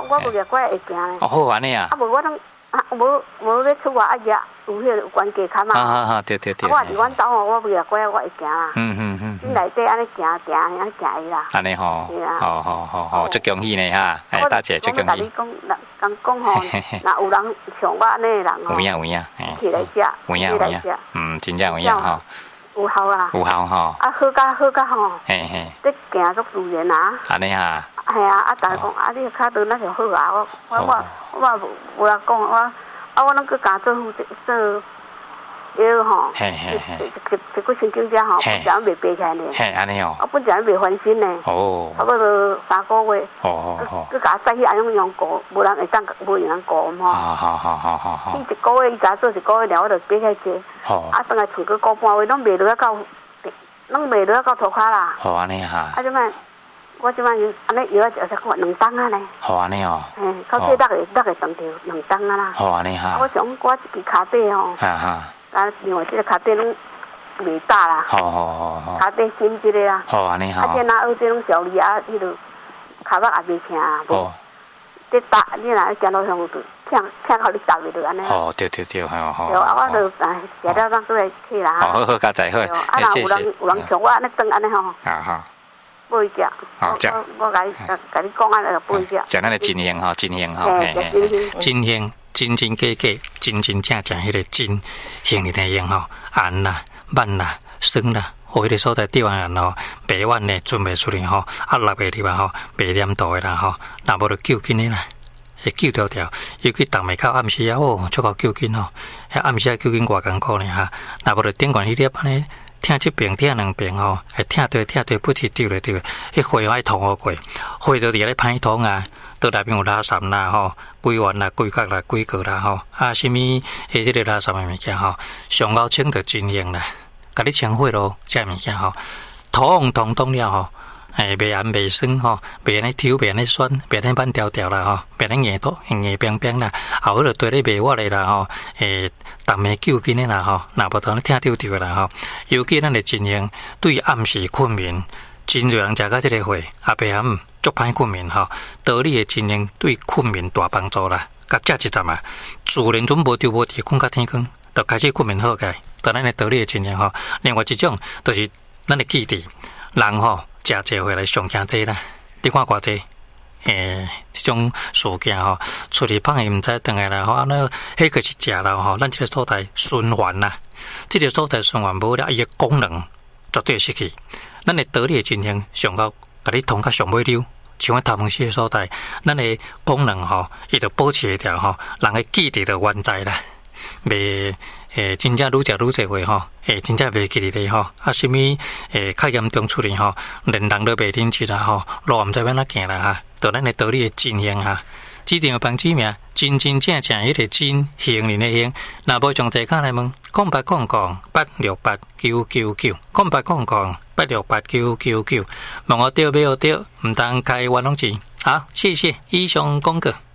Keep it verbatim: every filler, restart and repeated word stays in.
我无个怪会行咧。 哦，好安尼啊。 啊，无我拢啊，无无要出外啊，也有迄个关节坎嘛。 啊啊啊！对对对。 我伫阮兜吼，我无个怪我会行啦。 嗯嗯嗯。 你内底安尼行行安尼行伊啦。 安尼吼。好好好好，足恭喜呢哈！哎，大姐足恭喜。 我甲你讲，人讲吼，若有人像我安尼的人吼， 有影有影， 起来食， 有影有影，嗯，真正有影吼。 有效啦。 有效吼。 啊，好甲好甲吼。 嘿嘿。 你行足自然啊。 安尼哈。 系啊，啊，大家讲啊，你脚长那就好啊，我我我我无无人讲我，啊，我拢去教做做药吼， 嘿嘿嘿， 一一个神经症吼，本钱未爬起来呢， 嘿，安尼哦， 我本钱未翻身呢， 哦， 差不多三个月， 哦哦哦， 佮甲载去安用用过，无人会当，无人过嘛， 好好好好好好， 伊一个月伊才做一个月了，我就爬起来，好，啊，等下厝个个半月拢卖落到，拢卖落到涂骹啦， 好安尼哈， 啊，即摆。我即摆安尼药就才讲两担啊呢。好安尼哦。 嘿，到这六个六个当着两担啊啦。 好安尼哈。 我想我一支脚底吼。哈哈。啊，另外这个脚底拢未大啦。好好好好。脚底新这个啦。好安尼哈。啊，这哪二这种小李啊，迄落脚肉也未疼啊。哦。这搭你若行路上就听听到你搭袂落安尼。哦，对对对，好好。对啊，我就哎食了当做来去啦。好好好，加载好。啊，若有人有人像我安尼装安尼吼。好好。不会食，好食。我甲你甲你讲啊，就不会食。食咱的真香吼，真香吼，嘿嘿，真香，真真假假，真真正正迄个真香的内容吼，咸啦、慢啦、酸啦，有迄个所在地方人吼，白碗呢存袂出来吼，啊落袂入啊吼，袂黏度的啦吼，若无就救紧的啦，会救条条。尤其逐暝到暗时啊，哦，足够救紧吼，遐暗时啊救紧偌艰苦呢哈，若无就顶悬迄粒安尼。听一遍，听两遍吼，会听对听对，不是丢了丢。迄血爱通好过，血就伫咧歹通啊，倒内面有垃圾啦吼，规丸啦、规角啦、规个啦吼，啊，什么迄即个垃圾的物件吼，上高清就真用啦，甲你清血咯，这物件吼，通通通了吼，诶，袂咸袂酸吼，袂安尼抽，袂安尼酸，袂安尼板条条啦吼，袂安尼硬多硬冰冰啦，后迄个对咧袂活的啦吼，诶。逐暝救紧的啦吼，若无当你听着着啦吼。尤其咱的真用对暗时困眠，真侪人食到即个血，也白暗足歹困眠吼。道理的真用对困眠大帮助啦。甲食一阵啊，自然准无丢无伫困到天光，就开始困眠好个。当咱的道理的真用吼，另外一种就是咱的记忆，人吼食侪回来上惊济啦。你看偌济，诶。这种事件吼，出去放伊毋知倒来啦吼，啊那迄个是食啦吼，咱这个所在循环啦，这个所在循环无了，伊个功能绝对失去。咱的道理的真用上到甲你通较上尾溜，像咱头毛丝的所在，咱的功能吼，伊就保持一条吼，人的记忆就原在啦，袂诶真正愈食愈侪回吼，诶真正袂记哩咧吼，啊什么诶较严重出嚟吼，连人都袂认识啦吼，路毋知要哪行啦哈。就咱的道理的真香哈，指定帮指名，真真正正迄个真行人的行，若无上侪讲来问，空八空空八六八九九九，空八空空八六八九九九，问我对没有对，唔当开玩弄钱。好，谢谢以上公告。